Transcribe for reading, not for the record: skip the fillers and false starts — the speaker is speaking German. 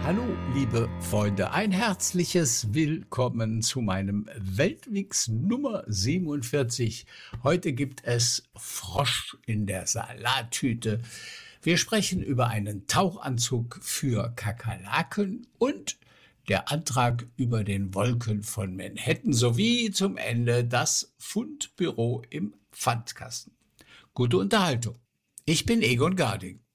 Hallo, liebe Freunde, ein herzliches Willkommen zu meinem Weltmix Nummer 47. Heute gibt es Frosch in der Salattüte. Wir sprechen über einen Tauchanzug für Kakerlaken und der Antrag über den Wolken von Manhattan sowie zum Ende das Fundbüro im Pfandkasten. Gute Unterhaltung. Ich bin Egon Garding.